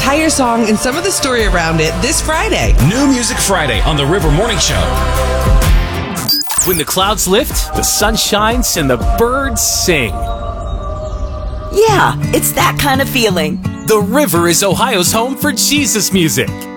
entire song and some of the story around it this Friday. New Music Friday on the River Morning Show. When the clouds lift, the sun shines, and the birds sing. Yeah, it's that kind of feeling. The River is Ohio's home for Jesus music.